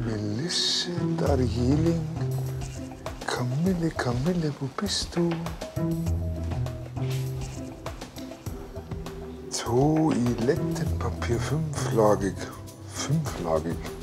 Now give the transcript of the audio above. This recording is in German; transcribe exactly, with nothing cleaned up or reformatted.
Melisse, Darjeeling, Kamille, Kamille, wo bist du? Toilettenpapier fünflagig, fünflagig.